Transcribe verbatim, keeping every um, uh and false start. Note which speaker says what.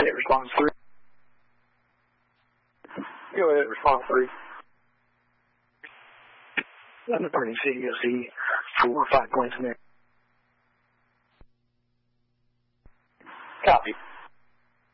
Speaker 1: State response three. Go ahead, response three. I'm reporting C D O C for five points in there.
Speaker 2: Copy.